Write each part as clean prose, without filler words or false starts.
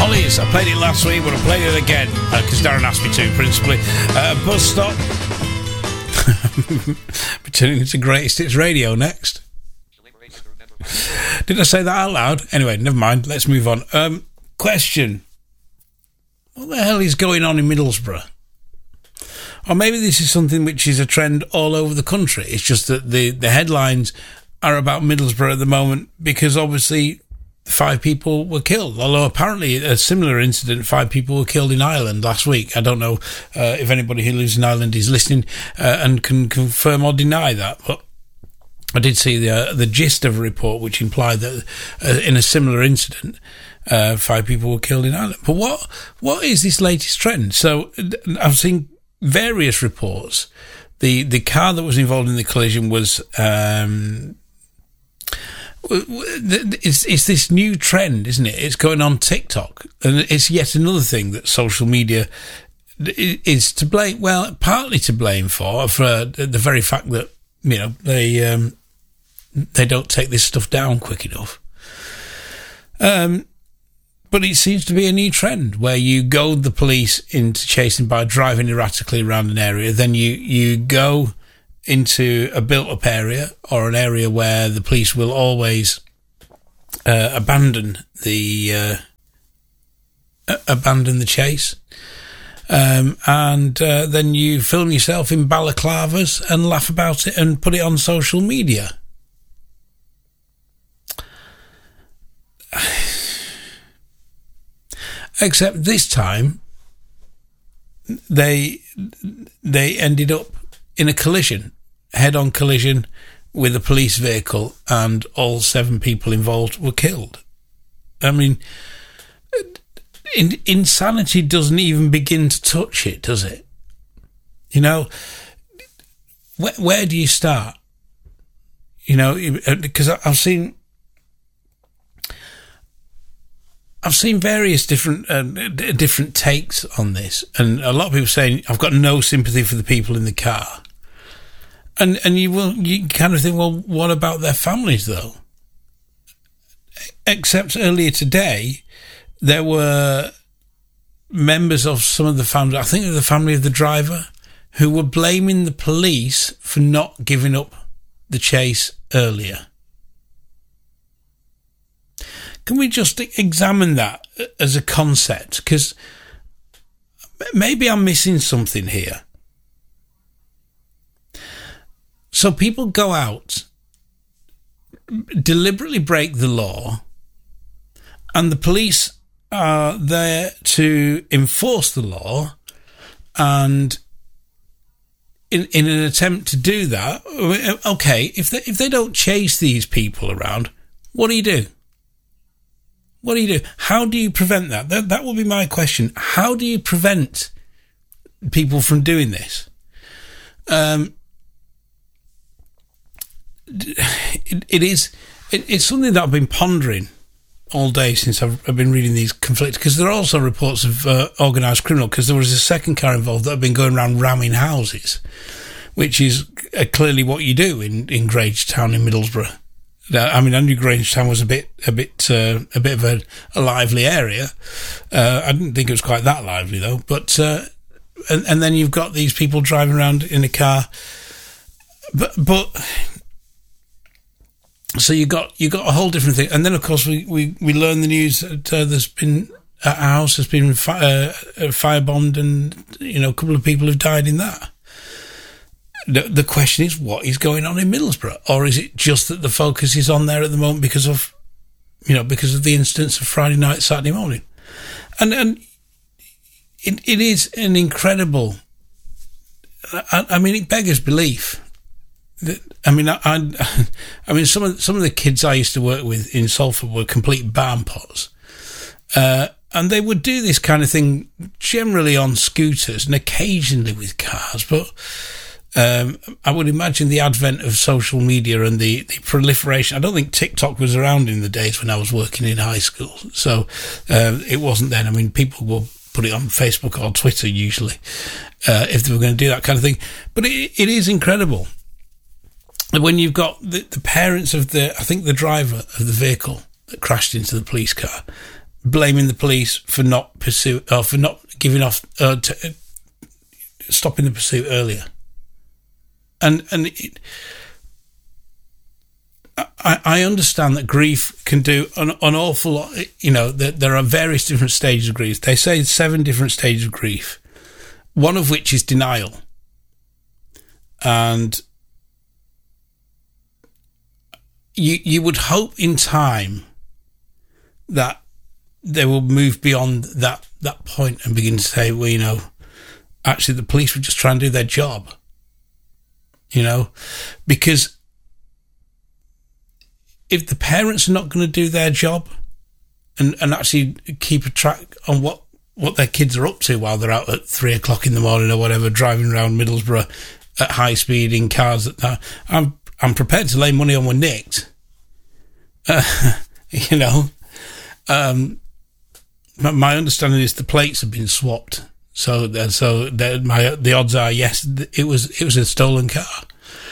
Hollies, I played it last week, but I played it again because Darren asked me to, principally. Bus Stop. Turning into Greatest Hits Radio next. Did I say that out loud? Anyway, never mind. Let's move on. Question. What the hell is going on in Middlesbrough? Or maybe this is something which is a trend all over the country. It's just that the headlines are about Middlesbrough at the moment because obviously 5 people were killed. Although apparently a similar incident, 5 people were killed in Ireland last week. I don't know if anybody who lives in Ireland is listening and can confirm or deny that. But I did see the gist of a report which implied that in a similar incident, 5 people were killed in Ireland. But what is this latest trend? So I've seen various reports. The car that was involved in the collision was it's this new trend, isn't it? It's going on TikTok, and it's yet another thing that social media is to blame. Well, partly to blame for the very fact that they don't take this stuff down quick enough. But it seems to be a new trend where you goad the police into chasing by driving erratically around an area. Then you go into a built-up area or an area where the police will always abandon the chase. And then you film yourself in balaclavas and laugh about it and put it on social media. Except this time, they ended up in a collision, head-on collision with a police vehicle, and all 7 people involved were killed. I mean, insanity doesn't even begin to touch it, does it? You know, where do you start? You know, because I've seen various different takes on this, and a lot of people saying I've got no sympathy for the people in the car, and you kind of think, well, what about their families though? Except earlier today, there were members of some of the family, I think of the family of the driver, who were blaming the police for not giving up the chase earlier. Can we just examine that as a concept? Because maybe I'm missing something here. So people go out, deliberately break the law, and the police are there to enforce the law, and in an attempt to do that, okay, if they don't chase these people around, what do you do? What do you do? How do you prevent that? That will be my question. How do you prevent people from doing this? It's something that I've been pondering all day since I've been reading these conflicts, because there are also reports of organised criminal, because there was a second car involved that had been going around ramming houses, which is clearly what you do in Grangetown in Middlesbrough. I mean, I knew Grangetown was a bit of a lively area. I didn't think it was quite that lively though. But and then you've got these people driving around in a car. But so you got a whole different thing. And then of course we learn the news that there's been a house has been firebombed, and a couple of people have died in that. The question is, what is going on in Middlesbrough? Or is it just that the focus is on there at the moment because of the incidents of Friday night, Saturday morning? And it is an incredible, I mean, it beggars belief. I mean, some of the kids I used to work with in Salford were complete barn pots. And they would do this kind of thing generally on scooters and occasionally with cars, but I would imagine the advent of social media and the proliferation. I don't think TikTok was around in the days when I was working in high school, so it wasn't then. I mean, people will put it on Facebook or Twitter usually if they were going to do that kind of thing. But it is incredible when you've got the parents of the driver of the vehicle that crashed into the police car. blaming the police for not giving off, stopping the pursuit earlier. I understand that grief can do an awful lot. There are various different stages of grief. They say 7 different stages of grief, one of which is denial. And you would hope in time that they will move beyond that point and begin to say, well, actually the police were just trying to do their job. Because if the parents are not going to do their job and actually keep a track on what their kids are up to while they're out at 3 o'clock in the morning or whatever, driving around Middlesbrough at high speed in cars, I'm prepared to lay money on we're nicked. My understanding is the plates have been swapped. So the odds are, yes, it was a stolen car.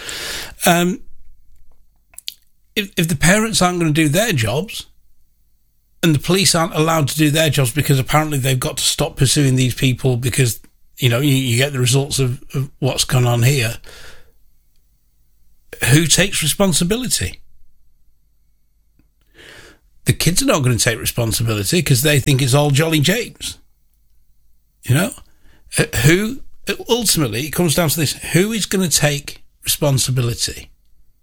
If the parents aren't going to do their jobs, and the police aren't allowed to do their jobs because apparently they've got to stop pursuing these people because, you get the results of what's gone on here, who takes responsibility? The kids are not going to take responsibility because they think it's all Jolly James. Who, ultimately, it comes down to this: who is going to take responsibility?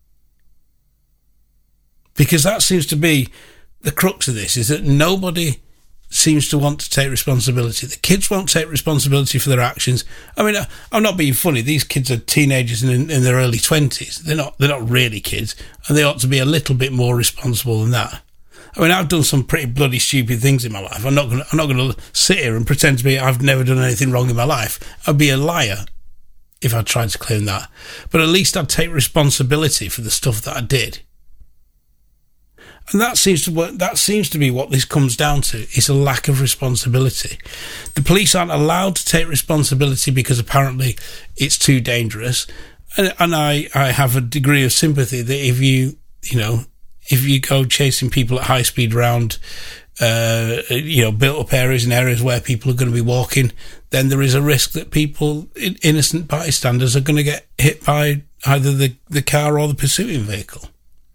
Because that seems to be the crux of this, is that nobody seems to want to take responsibility. The kids won't take responsibility for their actions. I mean, I'm not being funny. These kids are teenagers in their early 20s. They're not really kids, and they ought to be a little bit more responsible than that. I mean, I've done some pretty bloody stupid things in my life. I'm not going to sit here and pretend to be I've never done anything wrong in my life. I'd be a liar if I tried to claim that. But at least I'd take responsibility for the stuff that I did. And that seems to be what this comes down to. It's a lack of responsibility. The police aren't allowed to take responsibility because apparently it's too dangerous. And I have a degree of sympathy that if you go chasing people at high speed around, built up areas and areas where people are going to be walking, then there is a risk that people, innocent bystanders, are going to get hit by either the car or the pursuing vehicle.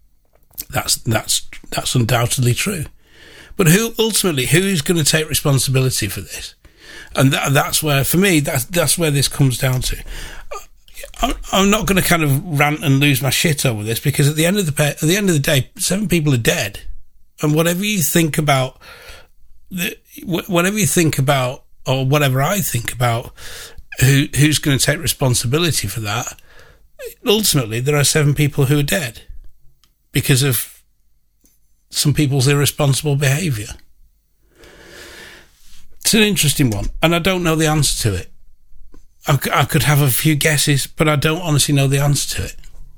That's undoubtedly true. But who is going to take responsibility for this? And that's where, for me, that's where this comes down to. I'm not going to kind of rant and lose my shit over this, because at the end of the day, 7 people are dead. And whatever you think about, or whatever I think about who's going to take responsibility for that, ultimately there are 7 people who are dead because of some people's irresponsible behaviour. It's an interesting one, and I don't know the answer to it. I could have a few guesses, but I don't honestly know the answer to it.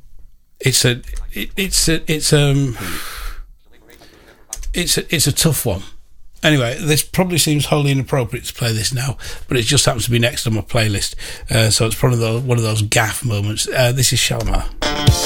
It's a tough one. Anyway, this probably seems wholly inappropriate to play this now, but it just happens to be next on my playlist, so it's probably one of those gaff moments. This is Shalimar.